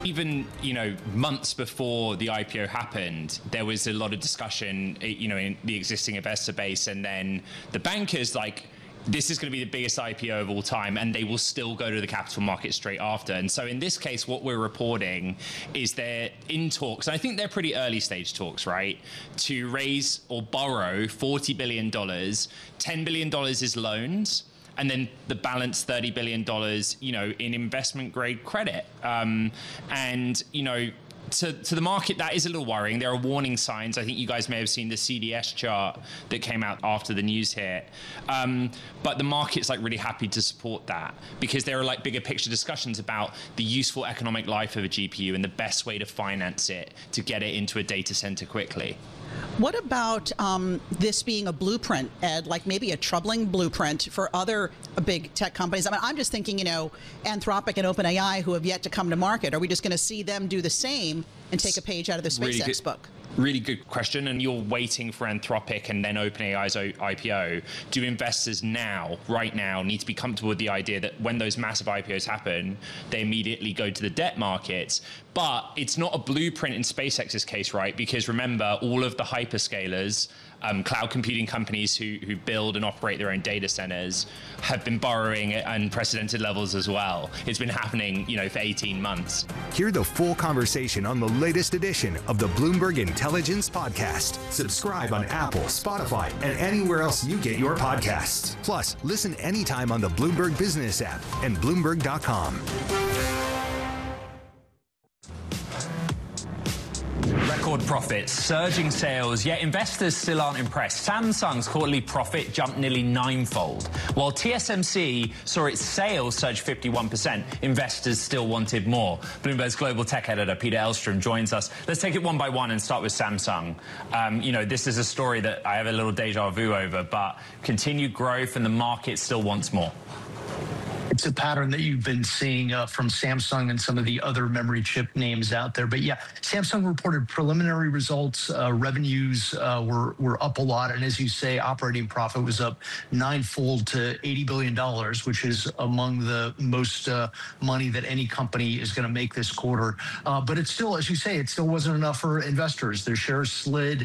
Even, months before the IPO happened, there was a lot of discussion, in the existing investor base, and then the bankers this is going to be the biggest IPO of all time, and they will still go to the capital market straight after. And so in this case, what we're reporting is they're in talks, and I think they're pretty early stage talks, right, to raise or borrow $40 billion. $10 billion is loans, and then the balance $30 billion, in investment grade credit. To the market, that is a little worrying. There are warning signs. I think you guys may have seen the CDS chart that came out after the news hit. But the market's really happy to support that, because there are bigger picture discussions about the useful economic life of a GPU and the best way to finance it to get it into a data center quickly. What about this being a blueprint, Ed, maybe a troubling blueprint for other big tech companies? I mean, I'm just thinking, Anthropic and OpenAI, who have yet to come to market. Are we just going to see them do the same and take a page out of the SpaceX book? Really good question. And you're waiting for Anthropic and then OpenAI's IPO. Do investors right now, need to be comfortable with the idea that when those massive IPOs happen, they immediately go to the debt markets? But it's not a blueprint in SpaceX's case, right? Because remember, all of the hyperscalers, cloud computing companies who build and operate their own data centers, have been borrowing at unprecedented levels as well. It's been happening, for 18 months. Hear the full conversation on the latest edition of the Bloomberg Intelligence Podcast. Subscribe on Apple, Spotify, and anywhere else you get your podcasts. Plus, listen anytime on the Bloomberg Business app and Bloomberg.com. Record profits, surging sales, yet investors still aren't impressed. Samsung's quarterly profit jumped nearly ninefold. While TSMC saw its sales surge 51%, investors still wanted more. Bloomberg's global tech editor, Peter Elstrom, joins us. Let's take it one by one and start with Samsung. This is a story that I have a little deja vu over, but continued growth and the market still wants more. It's a pattern that you've been seeing from Samsung and some of the other memory chip names out there. But yeah, Samsung reported preliminary results. Revenues were up a lot. And as you say, operating profit was up ninefold to $80 billion, which is among the most money that any company is going to make this quarter. But it's still, as you say, it still wasn't enough for investors. Their shares slid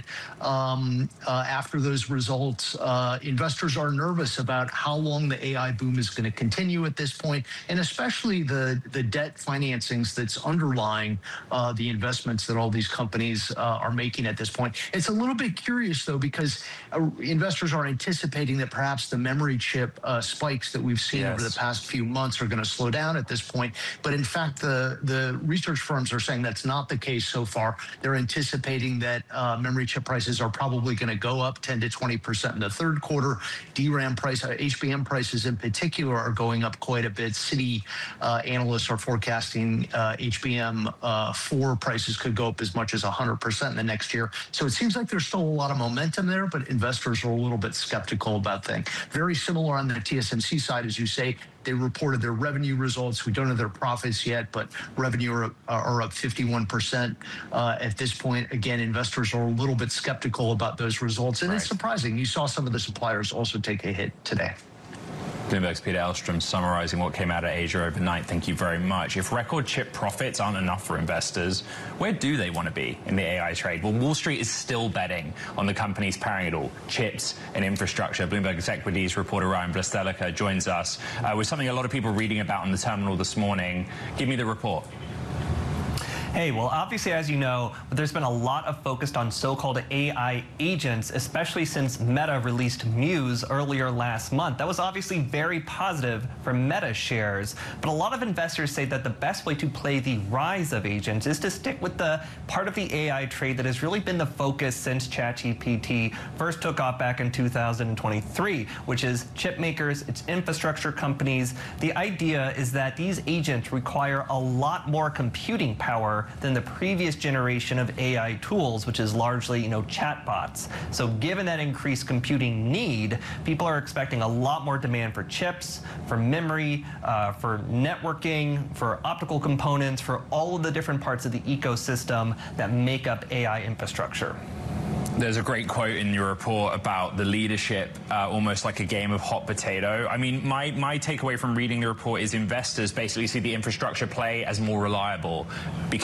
after those results. Investors are nervous about how long the AI boom is going to continue at this point, and especially the debt financings that's underlying the investments that all these companies are making at this point. It's a little bit curious, though, because investors are anticipating that perhaps the memory chip spikes that we've seen over the past few months are going to slow down at this point. But in fact, the research firms are saying that's not the case so far. They're anticipating that memory chip prices are probably going to go up 10 to 20% in the third quarter. DRAM price, HBM prices in particular, are going up quite a bit. Citi analysts are forecasting HBM4 prices could go up as much as 100% in the next year. So it seems like there's still a lot of momentum there, but investors are a little bit skeptical about things. Very similar on the TSMC side, as you say. They reported their revenue results. We don't have their profits yet, but revenue are up 51% at this point. Again, investors are a little bit skeptical about those results, and it's surprising. You saw some of the suppliers also take a hit today. Bloomberg's Peter Elstrom summarizing what came out of Asia overnight. Thank you very much. If record chip profits aren't enough for investors, where do they want to be in the AI trade? Well, Wall Street is still betting on the companies powering it all, chips and infrastructure. Bloomberg's equities reporter Ryan Blestelica joins us with something a lot of people are reading about on the terminal this morning. Give me the report. Hey, well, obviously, as you know, there's been a lot of focus on so-called AI agents, especially since Meta released Muse earlier last month. That was obviously very positive for Meta shares. But a lot of investors say that the best way to play the rise of agents is to stick with the part of the AI trade that has really been the focus since ChatGPT first took off back in 2023, which is chip makers, its infrastructure companies. The idea is that these agents require a lot more computing power than the previous generation of AI tools, which is largely, chatbots. So given that increased computing need, people are expecting a lot more demand for chips, for memory, for networking, for optical components, for all of the different parts of the ecosystem that make up AI infrastructure. There's a great quote in your report about the leadership, almost like a game of hot potato. I mean, my takeaway from reading the report is investors basically see the infrastructure play as more reliable because